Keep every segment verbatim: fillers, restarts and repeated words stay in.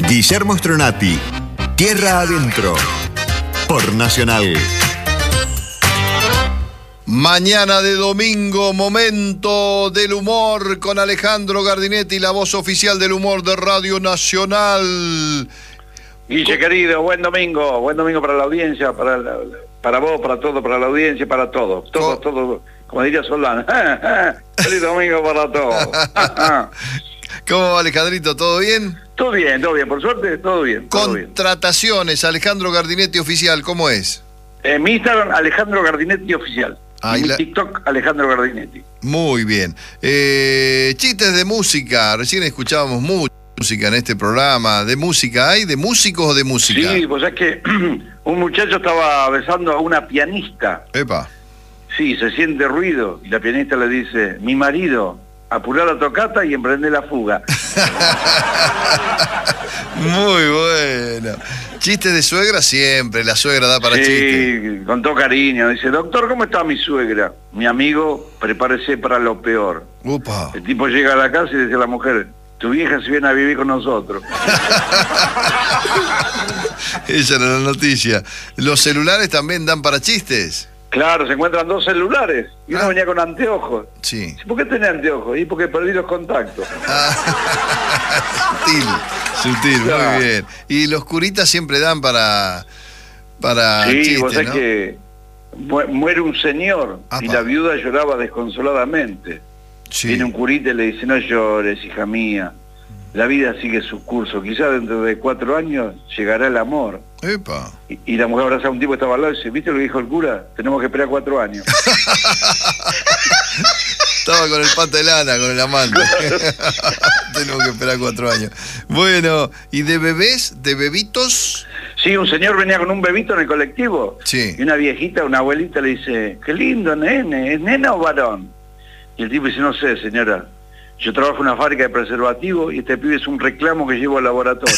Guillermo Stronati, Tierra Adentro, por Nacional. Mañana de domingo, momento del humor con Alejandro Gardinetti, la voz oficial del humor de Radio Nacional. Guille, querido, buen domingo, buen domingo para la audiencia, para la, para vos, para todo, para la audiencia, para todo, todo, todo, como diría Solán. Feliz domingo para todos. ¿Cómo va, Alejandrito? ¿Todo bien? Todo bien, todo bien, por suerte, todo bien. Todo Contrataciones, bien. Alejandro Gardinetti Oficial, ¿cómo es? En mi Instagram, Alejandro Gardinetti Oficial. Ah, en mi la... TikTok, Alejandro Gardinetti. Muy bien. Eh, chistes de música, recién escuchábamos mucho música en este programa. ¿De música hay? ¿De músicos o de música? Sí, pues es que un muchacho estaba besando a una pianista. Epa. Sí, se siente ruido y la pianista le dice: mi marido, apurar la tocata y emprender la fuga. Muy bueno. Chistes de suegra siempre, la suegra da para sí, chistes. Sí, con todo cariño. Dice: doctor, ¿cómo está mi suegra? Mi amigo, prepárese para lo peor. Upa. El tipo llega a la casa y dice a la mujer: tu vieja se viene a vivir con nosotros. Esa era la noticia. ¿Los celulares también dan para chistes? Claro, se encuentran dos celulares y uno ah. venía con anteojos. Sí. ¿Por qué tenía anteojos? Y porque perdí los contactos. Ah. Sutil, sutil, claro. Muy bien. Y los curitas siempre dan para para sí, chistes, vos sabés ¿no? que muere un señor Apa. y la viuda lloraba desconsoladamente. Sí. Viene un curita y le dice: no llores, hija mía. La vida sigue su curso. Quizás dentro de cuatro años llegará el amor. Epa. Y, y la mujer abraza a un tipo que estaba al lado y dice: ¿viste lo que dijo el cura? Tenemos que esperar cuatro años. Estaba con el pata de lana, con el amante. Tenemos que esperar cuatro años. Bueno, ¿y de bebés, de bebitos? Sí, un señor venía con un bebito en el colectivo. Sí. Y una viejita, una abuelita le dice: qué lindo nene, ¿es nena o varón? Y el tipo dice: no sé, señora. Yo trabajo en una fábrica de preservativos y este pibe es un reclamo que llevo al laboratorio.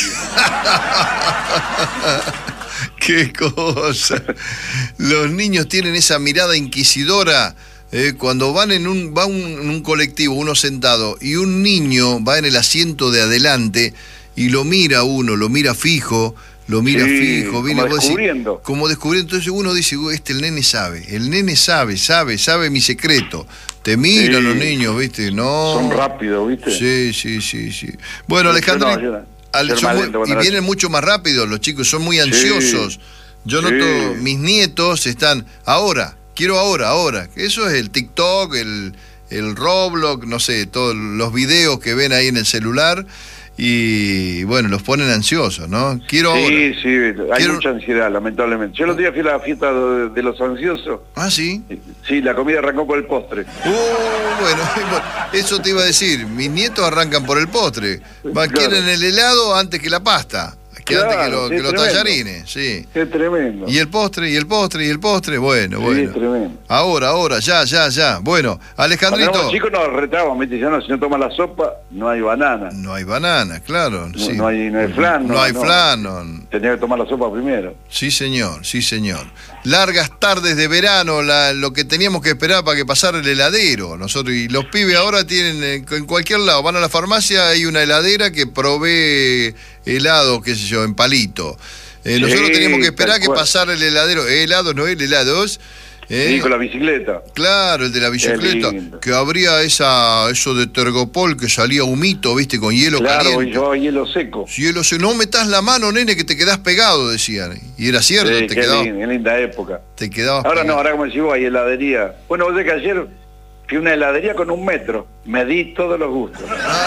¡Qué cosa! Los niños tienen esa mirada inquisidora. Eh, cuando van en un, va un, en un colectivo, uno sentado, y un niño va en el asiento de adelante y lo mira uno, lo mira fijo, lo mira sí, fijo, viene como descubriendo. Decís, como descubriendo. Entonces uno dice: este el nene sabe, el nene sabe, sabe, sabe mi secreto. Te miran sí. los niños, ¿viste? No. Son rápidos, ¿viste? Sí, sí, sí, sí. Bueno, Alejandro, no, yo, al, yo muy, lento, y vienen mucho más rápido, los chicos son muy ansiosos. Sí. Yo noto, sí. mis nietos están, ahora, quiero ahora, ahora. Eso es el TikTok, el, el Roblox, no sé, todos los videos que ven ahí en el celular. Y bueno, los ponen ansiosos, ¿no? Quiero sí, ahora. Sí, sí, hay Quiero... mucha ansiedad, lamentablemente. Yo el otro día fui a la fiesta de, de los ansiosos. ¿Ah, sí? Sí, la comida arrancó por el postre. Uh, bueno, eso te iba a decir. Mis nietos arrancan por el postre. Claro. Quieren el helado antes que la pasta. Que claro, antes que, lo, sí, que los tallarines, sí. Es tremendo. Y el postre, y el postre, y el postre, bueno, sí, bueno. Es tremendo. Ahora, ahora, ya, ya, ya. Bueno, Alejandrito. Cuando éramos chicos nos retaban, ¿viste? Ya no, si no tomas la sopa, no hay banana. No hay banana, claro. No, sí. no, hay, no hay flan. No, no hay no. flan. No. Tenía que tomar la sopa primero. Sí, señor, sí, señor. Largas tardes de verano, la, lo que teníamos que esperar para que pasara el heladero. Nosotros, y los pibes ahora tienen, eh, en cualquier lado, van a la farmacia, hay una heladera que provee helado, qué sé yo, en palito. Eh, sí, nosotros teníamos que esperar que pasara el heladero. Helado, no el helados. ¿Eh? Sí, con la bicicleta. Claro, el de la bicicleta. Que abría esa, eso de Tergopol que salía humito, viste, con hielo claro, caliente. Claro, y yo hielo seco. Hielo seco. No metas la mano, nene, que te quedás pegado, decían. Y era cierto, sí, te qué quedabas. Linda, linda época. Te quedabas Ahora pegado. no, ahora como decís vos, hay heladería. Bueno, vos sé que ayer fui a una heladería con un metro. Me di todos los gustos.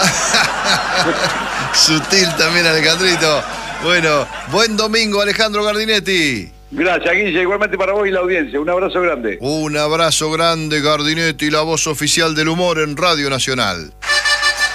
Sutil también, Alejandrito. Bueno, buen domingo, Alejandro Gardinetti. Gracias, Guille, igualmente para vos y la audiencia. Un abrazo grande. Un abrazo grande, Gardinetti, la voz oficial del humor en Radio Nacional.